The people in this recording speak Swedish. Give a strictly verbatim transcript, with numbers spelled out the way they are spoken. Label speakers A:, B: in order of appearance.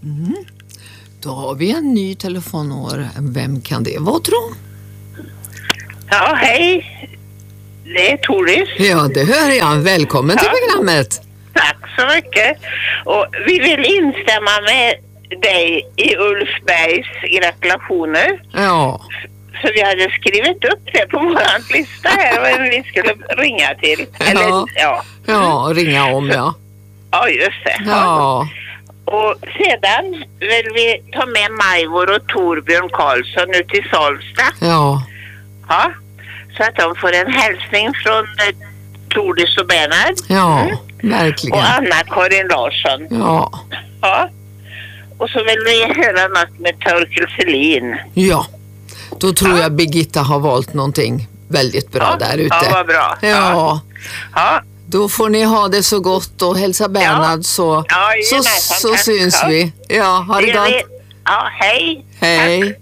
A: Mm. Då har vi en ny telefonnummer. Vem kan det vara, tro?
B: Ja, hej. Det är Toris.
A: Ja, det hör jag. Välkommen till
B: Ja.
A: programmet.
B: Tack så mycket. Och vi vill instämma med dig i Ulfbergs gratulationer.
A: Ja.
B: Så vi hade skrivit upp det på vår lista här vem vi skulle ringa till. Eller,
A: Ja.
B: ja.
A: Ja, ringa om, ja.
B: Ja, just det.
A: Ja.
B: Och sedan vill vi ta med Majvor och Torbjörn Karlsson ut till Salsta.
A: Ja.
B: Ja. Så att de får en hälsning från eh, Tordis och Bernhard.
A: Ja,
B: Mm.
A: verkligen.
B: Och Anna-Karin Larsson.
A: Ja.
B: Ja. Och så vill vi höra något med Torkel Selin.
A: Ja. Då tror
B: Ja.
A: jag Birgitta har valt någonting väldigt bra
B: Ja.
A: där ute.
B: Ja, vad bra.
A: Ja.
B: Ja.
A: Då får ni ha det så gott och hälsa Bernhard så,
B: Ja,
A: så,
B: jajamensan,
A: så
B: tack.
A: syns
B: Ja.
A: vi. Ja, ha det
B: Det gör vi.
A: gott.
B: Ja, hej.
A: Hej.
B: Tack.